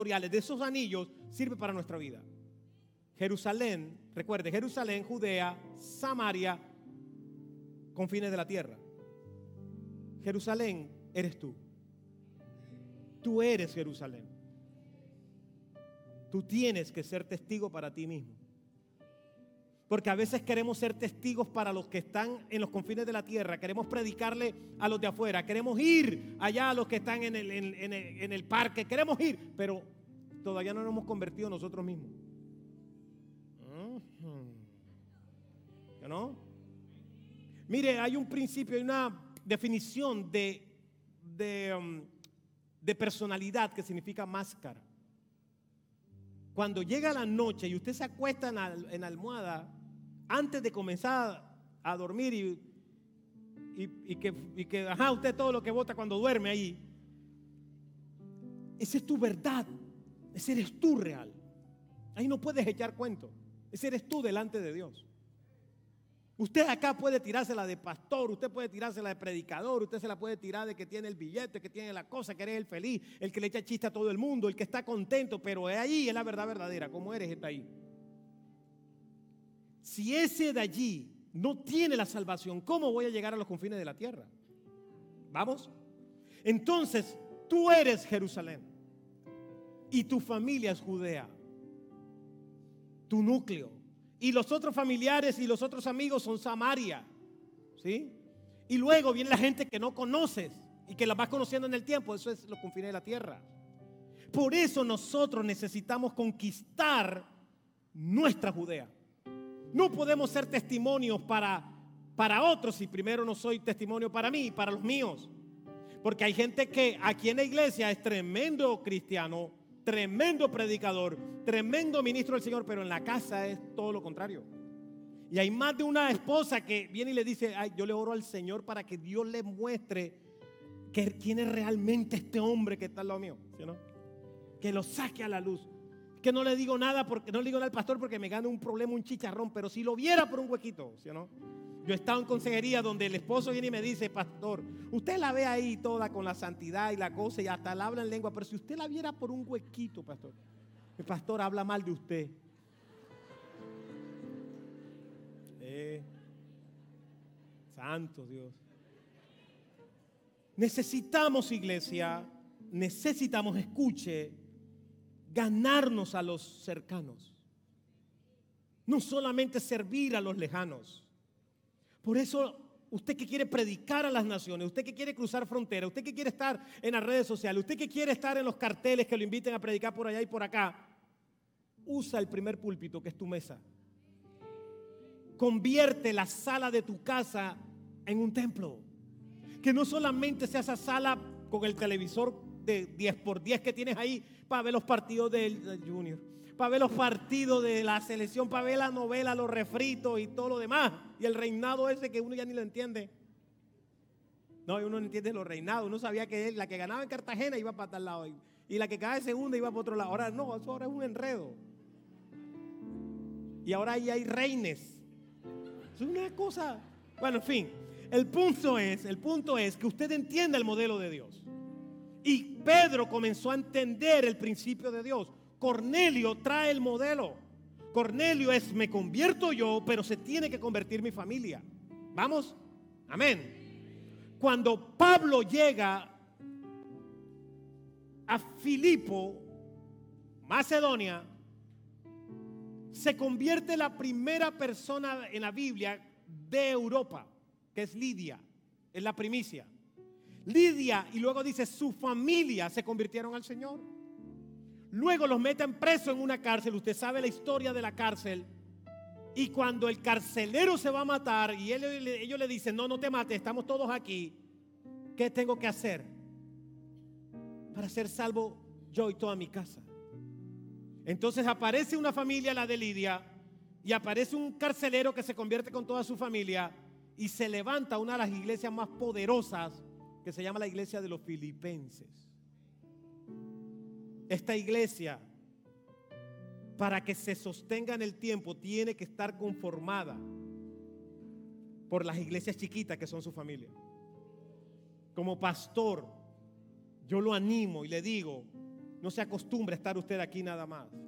de esos anillos sirve para nuestra vida. Jerusalén, recuerde, Jerusalén, Judea, Samaria, confines de la tierra. Jerusalén eres tú. Tú eres Jerusalén. Tú tienes que ser testigo para ti mismo. Porque a veces queremos ser testigos para los que están en los confines de la tierra. Queremos predicarle a los de afuera. Queremos ir allá a los que están en el parque. Queremos ir, pero todavía no nos hemos convertido nosotros mismos. ¿No? Mire, hay un principio, hay una definición de personalidad que significa máscara. Cuando llega la noche y usted se acuesta en la almohada, antes de comenzar a dormir y que usted todo lo que bota cuando duerme ahí, esa es tu verdad, ese eres tú real. Ahí no puedes echar cuento, ese eres tú delante de Dios. Usted acá puede tirársela de pastor, usted puede tirársela de predicador, usted se la puede tirar de que tiene el billete, que tiene la cosa, que eres el feliz, el que le echa chiste a todo el mundo, el que está contento, pero ahí es la verdad verdadera, como eres está ahí. Si ese de allí no tiene la salvación, ¿cómo voy a llegar a los confines de la tierra? ¿Vamos? Entonces, tú eres Jerusalén y tu familia es Judea, tu núcleo. Y los otros familiares y los otros amigos son Samaria, ¿sí? Y luego viene la gente que no conoces y que la vas conociendo en el tiempo. Eso es los confines de la tierra. Por eso nosotros necesitamos conquistar nuestra Judea. No podemos ser testimonios para otros si primero no soy testimonio para mí y para los míos. Porque hay gente que aquí en la iglesia es tremendo cristiano, tremendo predicador, tremendo ministro del Señor, pero en la casa es todo lo contrario. Y hay más de una esposa que viene y le dice: ay, yo le oro al Señor para que Dios le muestre quién es realmente este hombre que está al lado mío, ¿sí o no? Que lo saque a la luz. Que no le digo nada porque no le digo nada al pastor porque me gana un problema, un chicharrón, pero si lo viera por un huequito, ¿sí o no? Yo he estado en consejería donde el esposo viene y me dice: pastor, usted la ve ahí toda con la santidad y la cosa y hasta la habla en lengua, pero si usted la viera por un huequito, pastor, el pastor habla mal de usted. Santo Dios. Necesitamos, iglesia, necesitamos, escuche, ganarnos a los cercanos. No solamente servir a los lejanos. Por eso, usted que quiere predicar a las naciones, usted que quiere cruzar fronteras, usted que quiere estar en las redes sociales, usted que quiere estar en los carteles que lo inviten a predicar por allá y por acá, usa el primer púlpito que es tu mesa. Convierte la sala de tu casa en un templo. Que no solamente sea esa sala con el televisor de 10x10 que tienes ahí para ver los partidos del Junior, para ver los partidos de la selección, para ver la novela, los refritos y todo lo demás, y el reinado ese que uno ya ni lo entiende. No, uno no entiende los reinados. Uno sabía que la que ganaba en Cartagena iba para tal lado y la que quedaba de segunda iba para otro lado. Ahora no, eso ahora es un enredo. Y ahora ahí hay reines. Es una cosa. Bueno, en fin, el punto es que usted entienda el modelo de Dios. Y Pedro comenzó a entender el principio de Dios. Cornelio trae el modelo. Cornelio es: me convierto yo, pero se tiene que convertir mi familia. ¿Vamos? Amén. Cuando Pablo llega a Filipo, Macedonia, se convierte la primera persona en la Biblia de Europa, que es Lidia, es la primicia. Lidia, y luego dice su familia se convirtieron al Señor. Luego los meten presos en una cárcel. Usted sabe la historia de la cárcel. Y cuando el carcelero se va a matar y ellos le dicen: no, no te mates, estamos todos aquí, ¿qué tengo que hacer para ser salvo yo y toda mi casa? Entonces aparece una familia, la de Lidia, y aparece un carcelero que se convierte con toda su familia, y se levanta una de las iglesias más poderosas, que se llama la iglesia de los Filipenses. Esta iglesia, para que se sostenga en el tiempo, tiene que estar conformada por las iglesias chiquitas que son su familia. Como pastor, yo lo animo y le digo: No se acostumbre a estar usted aquí nada más.